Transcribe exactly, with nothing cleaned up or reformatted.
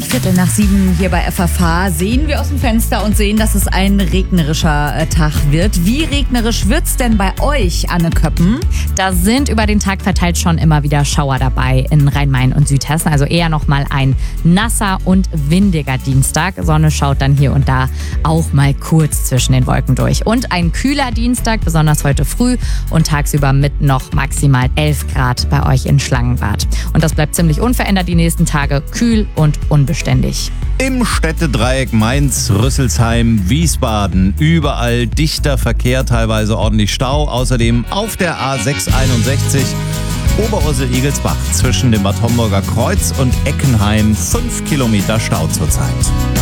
Viertel nach sieben hier bei F F H sehen wir aus dem Fenster und sehen, dass es ein regnerischer äh, Tag wird. Wie regnerisch wird's denn bei euch, Anne Köppen? Da sind über den Tag verteilt schon immer wieder Schauer dabei in Rhein-Main und Südhessen. Also eher nochmal ein nasser und windiger Dienstag. Sonne schaut dann hier und da auch mal kurz zwischen den Wolken durch. Und ein kühler Dienstag, besonders heute früh und tagsüber mit noch maximal elf Grad bei euch in Schlangenbad. Und das bleibt ziemlich unverändert die nächsten Tage, kühl und unbeständig. Im Städtedreieck Mainz, Rüsselsheim, Wiesbaden, überall dichter Verkehr, teilweise ordentlich Stau. Außerdem auf der A sechshunderteinundsechzig Oberursel-Igelsbach zwischen dem Bad Homburger Kreuz und Eckenheim fünf Kilometer Stau zurzeit.